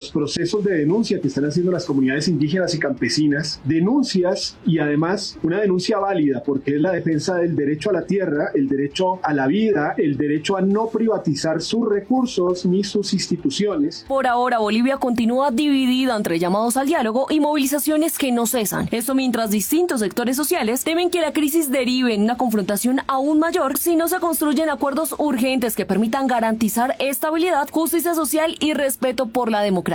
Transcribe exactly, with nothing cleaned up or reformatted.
los procesos de denuncia que están haciendo las comunidades indígenas y campesinas, denuncias y además una denuncia válida porque es la defensa del derecho a la tierra, el derecho a la vida, el derecho a no privatizar sus recursos ni sus instituciones. Por ahora, Bolivia continúa dividida entre llamados al diálogo y movilizaciones que no cesan. Esto mientras distintos sectores sociales temen que la crisis derive en una confrontación aún mayor si no se construyen acuerdos urgentes que permitan garantizar estabilidad, justicia social y respeto por la democracia.